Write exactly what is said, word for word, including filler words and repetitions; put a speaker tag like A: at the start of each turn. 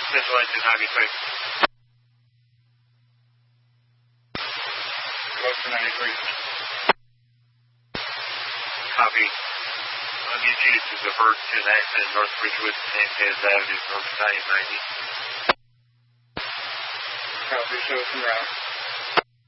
A: Central engine, ninety-three. Close to ninety-three. Copy. I need you to divert to an exit in North Ridgewood, Sanchez Avenue, North Italian ninety. Copy, show us en route.